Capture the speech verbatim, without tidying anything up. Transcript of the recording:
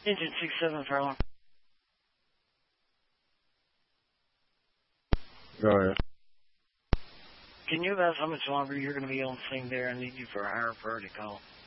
Engine six seven, Farlow. Go ahead. Can you ask how much longer you're going to be on scene there? I need you for a higher priority call.